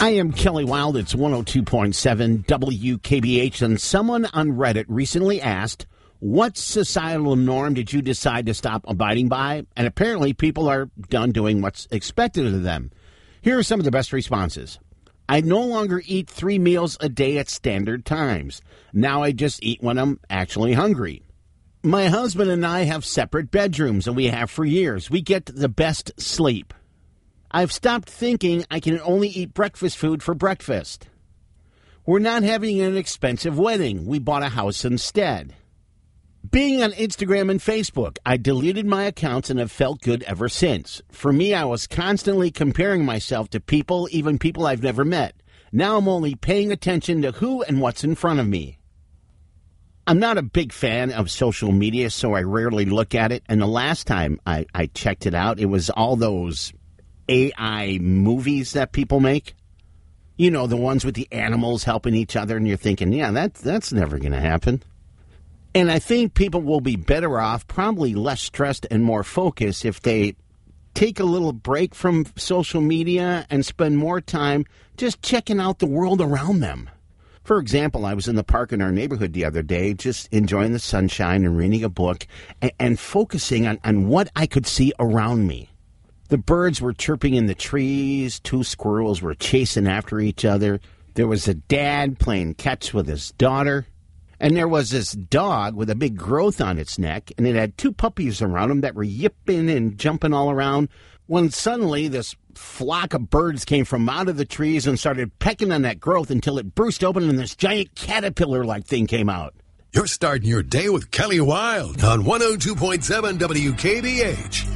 I am Kelly Wilde. It's 102.7 WKBH. And someone on Reddit recently asked, what societal norm did you decide to stop abiding by? And apparently people are done doing what's expected of them. Here are some of the best responses. I no longer eat 3 meals a day at standard times. Now I just eat when I'm actually hungry. My husband and I have separate bedrooms, and we have for years. We get the best sleep. I've stopped thinking I can only eat breakfast food for breakfast. We're not having an expensive wedding. We bought a house instead. Being on Instagram and Facebook, I deleted my accounts and have felt good ever since. For me, I was constantly comparing myself to people, even people I've never met. Now I'm only paying attention to who and what's in front of me. I'm not a big fan of social media, so I rarely look at it. And the last time I checked it out, it was all those AI movies that people make. You know, the ones with the animals helping each other, and you're thinking, yeah, that's never going to happen. And I think people will be better off, probably less stressed and more focused if they take a little break from social media and spend more time just checking out the world around them. For example, I was in the park in our neighborhood the other day, just enjoying the sunshine and reading a book and focusing on what I could see around me. The birds were chirping in the trees. 2 squirrels were chasing after each other. There was a dad playing catch with his daughter. And there was this dog with a big growth on its neck, and it had 2 puppies around him that were yipping and jumping all around, when suddenly this flock of birds came from out of the trees and started pecking on that growth until it burst open and this giant caterpillar-like thing came out. You're starting your day with Kelly Wilde on 102.7 WKBH.